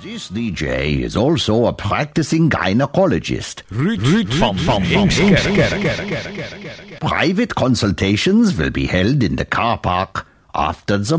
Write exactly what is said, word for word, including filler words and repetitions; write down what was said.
This D J is also a practicing gynecologist. Private consultations will be held in the car park after the